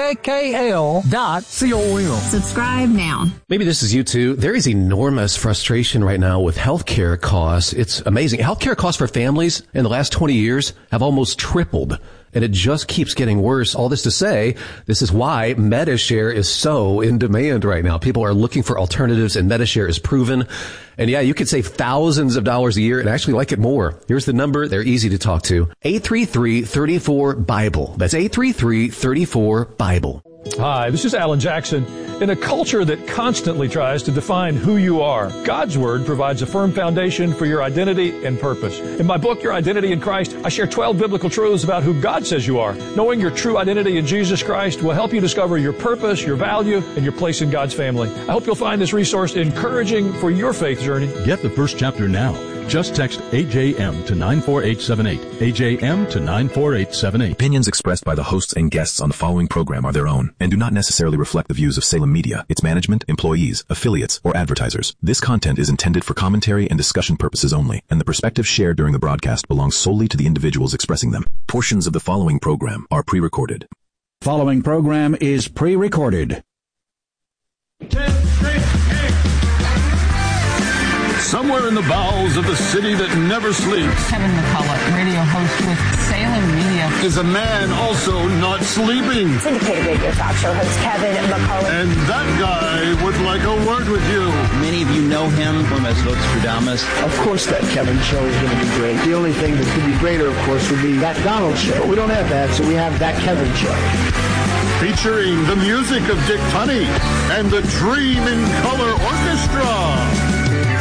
EKKL.com. Subscribe now. Maybe this is you too. There is enormous frustration right now with healthcare costs. It's amazing. Healthcare costs for families in the last 20 years have almost tripled. And it just keeps getting worse. All this to say, this is why Medi-Share is so in demand right now. People are looking for alternatives, and Medi-Share is proven. And yeah, you could save thousands of dollars a year and actually like it more. Here's the number. They're easy to talk to. 833-34-BIBLE. That's 833-34-BIBLE. Hi, this is Alan Jackson. In a culture that constantly tries to define who you are, God's Word provides a firm foundation for your identity and purpose. In my book, Your Identity in Christ, I share 12 biblical truths about who God says you are. Knowing your true identity in Jesus Christ will help you discover your purpose, your value, and your place in God's family. I hope you'll find this resource encouraging for your faith journey. Get the first chapter now. Just text AJM to 94878. AJM to 94878. Opinions expressed by the hosts and guests on the following program are their own and do not necessarily reflect the views of Salem Media, its management, employees, affiliates, or advertisers. This content is intended for commentary and discussion purposes only, and the perspectives shared during the broadcast belong solely to the individuals expressing them. Portions of the following program are pre-recorded. Following program is pre-recorded. 10, 6, 8. Somewhere in the bowels of the city that never sleeps, Kevin McCullough, radio host with Salem Media, is a man also not sleeping. syndicated radio talk show host Kevin McCullough. And that guy would like a word with you. Many of you know him from as Nostradamus. Of course that Kevin show is going to be great. The only thing that could be greater, of course, would be that Donald show. But we don't have that, so we have that Kevin show. Featuring the music of Dick Tunney and the Dream in Color Orchestra.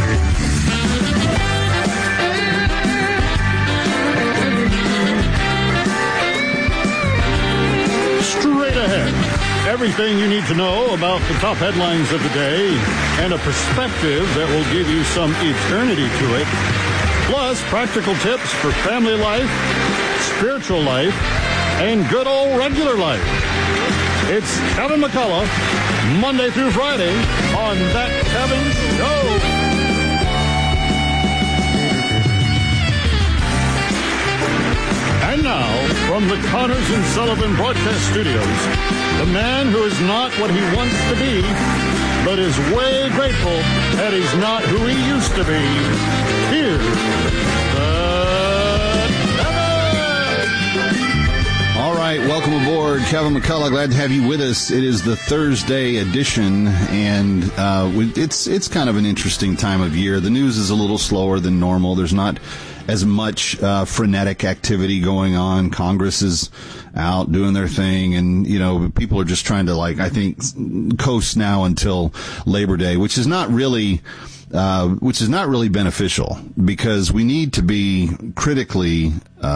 Straight ahead, everything you need to know about the top headlines of the day and a perspective that will give you some eternity to it. Plus, practical tips for family life, spiritual life, and good old regular life. It's Kevin McCullough, Monday through Friday on That Kevin Show. And now, from the Connors and Sullivan Broadcast Studios, the man who is not what he wants to be, but is way grateful that he's not who he used to be. Here's All right, welcome aboard, Kevin McCullough. Glad to have you with us. It is the Thursday edition, and it's kind of an interesting time of year. The news is a little slower than normal. There's not as much frenetic activity going on. Congress is out doing their thing, and people are just trying to, I think, coast now until Labor Day, which is not really beneficial, because we need to be critically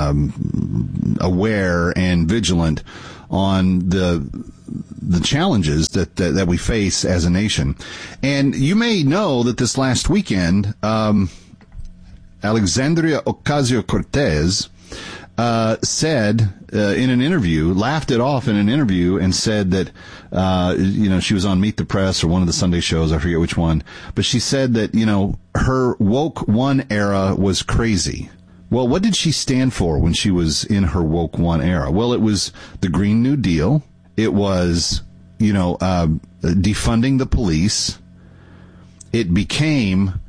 aware and vigilant on the challenges that we face as a nation. And you may know that this last weekend, Alexandria Ocasio-Cortez said in an interview, laughed it off in an interview, and said that she was on Meet the Press or one of the Sunday shows, I forget which one, but she said that her woke one era was crazy. Well, what did she stand for when she was in her woke one era? Well, it was the Green New Deal. It was defunding the police. It became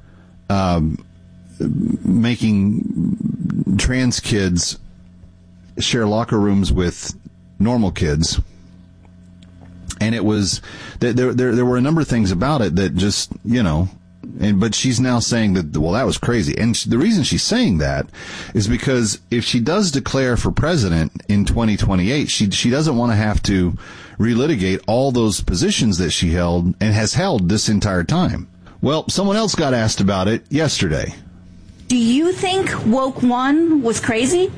making trans kids share locker rooms with normal kids. And it was, there were a number of things about it that just, but she's now saying that, well, that was crazy. And the reason she's saying that is because if she does declare for president in 2028, she doesn't want to have to relitigate all those positions that she held and has held this entire time. Well, someone else got asked about it yesterday. Do you think woke one was crazy?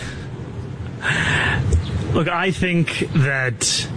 Look, I think that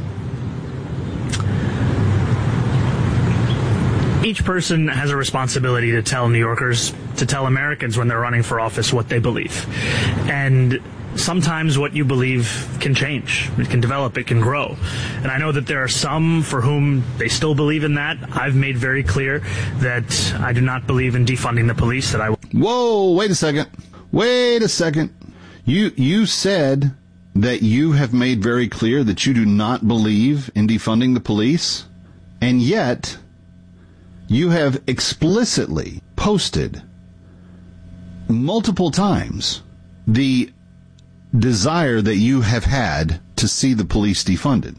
each person has a responsibility to tell New Yorkers, to tell Americans when they're running for office what they believe. And sometimes what you believe can change. It can develop. It can grow. And I know that there are some for whom they still believe in that. I've made very clear that I do not believe in defunding the police. Whoa, wait a second. You said that you have made very clear that you do not believe in defunding the police, and yet you have explicitly posted multiple times the desire that you have had to see the police defunded.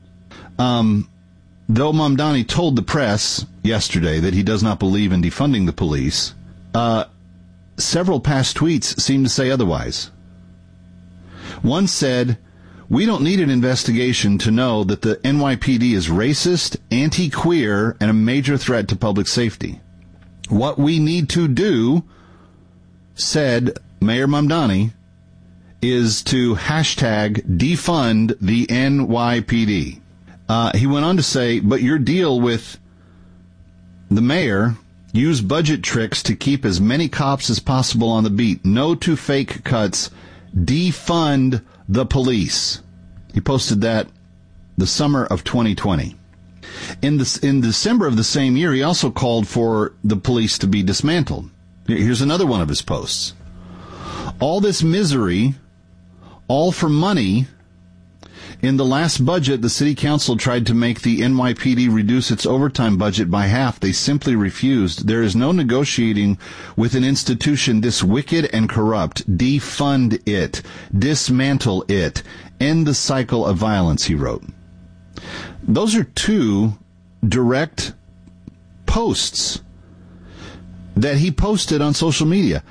Though Mamdani told the press yesterday that he does not believe in defunding the police, several past tweets seem to say otherwise. One said, "We don't need an investigation to know that the NYPD is racist, anti-queer, and a major threat to public safety. What we need to do," said Mayor Mamdani, "is to hashtag defund the NYPD." He went on to say, "But your deal with the mayor, use budget tricks to keep as many cops as possible on the beat. No to fake cuts. Defund the police." He posted that the summer of 2020. In December of the same year, he also called for the police to be dismantled. Here's another one of his posts. "All this misery, all for money. In the last budget, the city council tried to make the NYPD reduce its overtime budget by half. They simply refused. There is no negotiating with an institution this wicked and corrupt. Defund it. Dismantle it. End the cycle of violence," he wrote. Those are two direct posts that he posted on social media.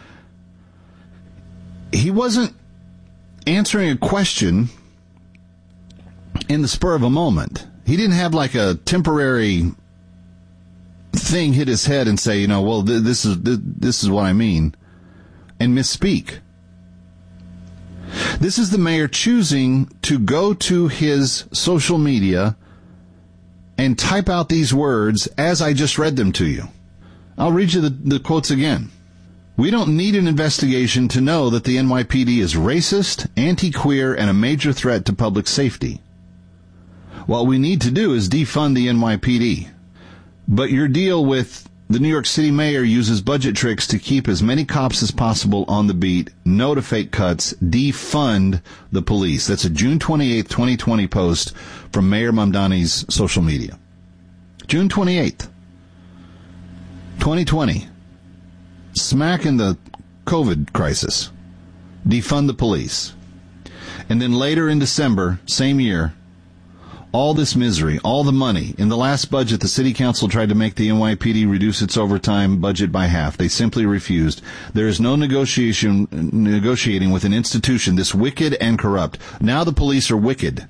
He wasn't answering a question in the spur of a moment. He didn't have like a temporary thing hit his head and say, well, this is what I mean, and misspeak. This is the mayor choosing to go to his social media and type out these words as I just read them to you. I'll read you the quotes again. We don't need an investigation to know that the NYPD is racist, anti-queer, and a major threat to public safety. What we need to do is defund the NYPD. But your deal with the New York City mayor uses budget tricks to keep as many cops as possible on the beat. No to fake cuts. Defund the police. That's a June 28th, 2020 post from Mayor Mamdani's social media. June 28th, 2020. Smack in the COVID crisis. Defund the police. And then later in December, same year, all this misery, all the money. In the last budget, the city council tried to make the NYPD reduce its overtime budget by half. They simply refused. There is no negotiating with an institution this wicked and corrupt. Now the police are wicked.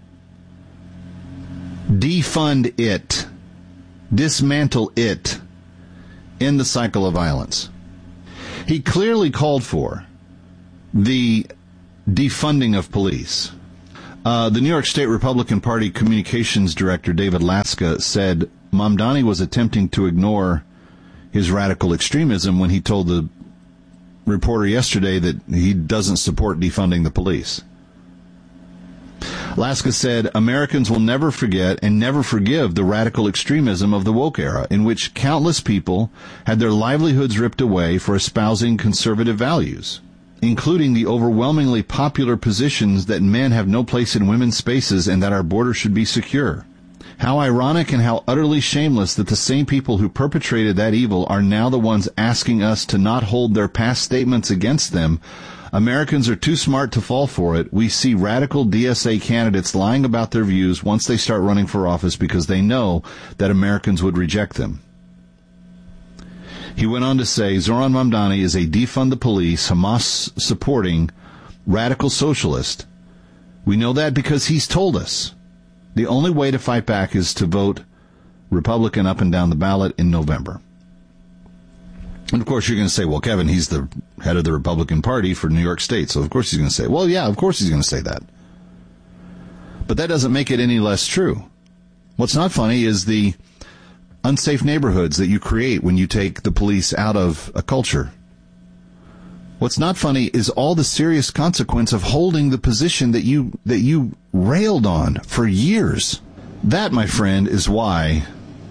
Defund it. Dismantle it. End the cycle of violence. He clearly called for the defunding of police. The New York State Republican Party Communications Director, David Laska, said Mamdani was attempting to ignore his radical extremism when he told the reporter yesterday that he doesn't support defunding the police. Laska said, Americans will never forget and never forgive the radical extremism of the woke era, in which countless people had their livelihoods ripped away for espousing conservative values, including the overwhelmingly popular positions that men have no place in women's spaces and that our borders should be secure. How ironic and how utterly shameless that the same people who perpetrated that evil are now the ones asking us to not hold their past statements against them. Americans are too smart to fall for it. We see radical DSA candidates lying about their views once they start running for office because they know that Americans would reject them. He went on to say, Zoran Mamdani is a defund the police, Hamas-supporting radical socialist. We know that because he's told us. The only way to fight back is to vote Republican up and down the ballot in November. And, of course, you're going to say, well, Kevin, he's the head of the Republican Party for New York State, so of course he's going to say, well, yeah, of course he's going to say that. But that doesn't make it any less true. What's not funny is the unsafe neighborhoods that you create when you take the police out of a culture. What's not funny is all the serious consequence of holding the position that you railed on for years. That, my friend, is why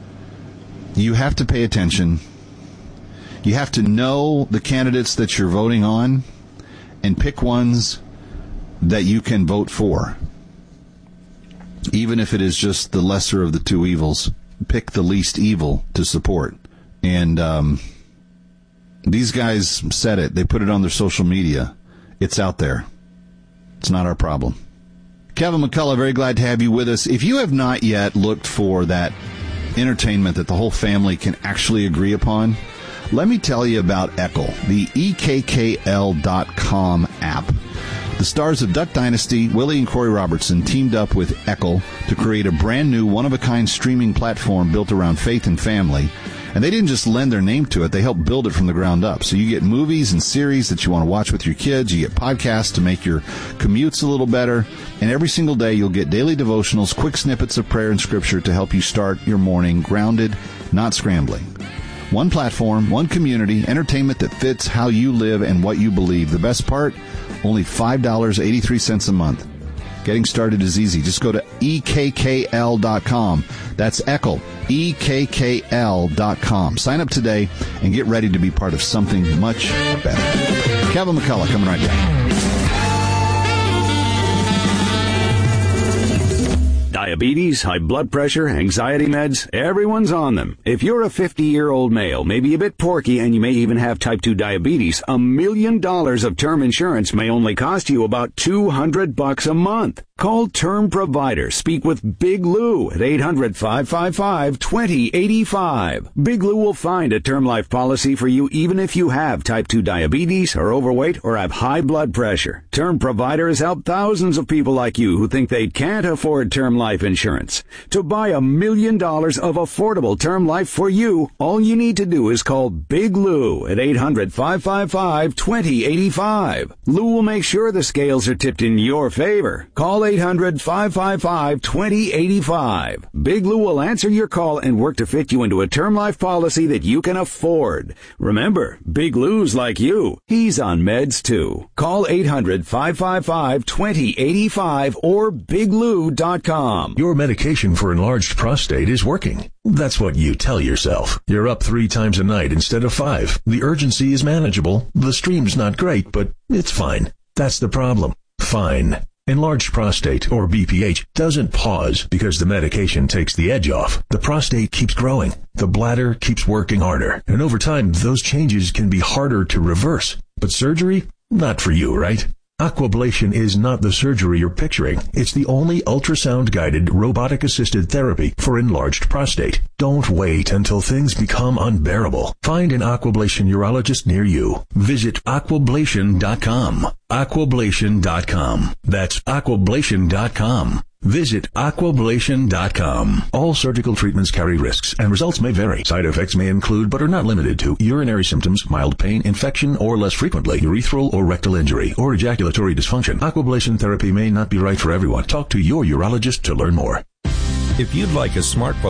you have to pay attention. You have to know the candidates that you're voting on and pick ones that you can vote for. Even if it is just the lesser of the two evils, pick the least evil to support. And these guys said it. They put it on their social media. It's out there. It's not our problem. Kevin McCullough, very glad to have you with us. If you have not yet looked for that entertainment that the whole family can actually agree upon, let me tell you about Eccl, the EKKL.com app. The stars of Duck Dynasty, Willie and Corey Robertson, teamed up with Eccl to create a brand new, one-of-a-kind streaming platform built around faith and family. And they didn't just lend their name to it, they helped build it from the ground up. So you get movies and series that you want to watch with your kids, you get podcasts to make your commutes a little better, and every single day you'll get daily devotionals, quick snippets of prayer and scripture to help you start your morning grounded, not scrambling. One platform, one community, entertainment that fits how you live and what you believe. The best part, only $5.83 a month. Getting started is easy. Just go to EKKL.com. That's Eccl, EKKL.com. Sign up today and get ready to be part of something much better. Kevin McCullough coming right back. Diabetes, high blood pressure, anxiety meds, everyone's on them. If you're a 50-year-old male, maybe a bit porky, and you may even have type 2 diabetes, $1 million of term insurance may only cost you about $200 a month. Call Term Provider. Speak with Big Lou at 800-555-2085. Big Lou will find a term life policy for you even if you have type 2 diabetes, are overweight, or have high blood pressure. Term Provider has helped thousands of people like you who think they can't afford term life life insurance. To buy $1 million of affordable term life for you, all you need to do is call Big Lou at 800-555-2085. Lou will make sure the scales are tipped in your favor. Call 800-555-2085. Big Lou will answer your call and work to fit you into a term life policy that you can afford. Remember, Big Lou's like you. He's on meds too. Call 800-555-2085 or biglou.com. Your medication for enlarged prostate is working. That's what you tell yourself. You're up 3 times a night instead of 5. The urgency is manageable. The stream's not great, but it's fine. That's the problem. Fine. Enlarged prostate, or BPH, doesn't pause because the medication takes the edge off. The prostate keeps growing. The bladder keeps working harder. And over time, those changes can be harder to reverse. But surgery? Not for you, right? Aquablation is not the surgery you're picturing. It's the only ultrasound-guided, robotic-assisted therapy for enlarged prostate. Don't wait until things become unbearable. Find an Aquablation urologist near you. Visit aquablation.com. Aquablation.com. That's aquablation.com. Visit aquablation.com. All surgical treatments carry risks, and results may vary. Side effects may include, but are not limited to, urinary symptoms, mild pain, infection, or less frequently, urethral or rectal injury, or ejaculatory dysfunction. Aquablation therapy may not be right for everyone. Talk to your urologist to learn more. If you'd like a smartphone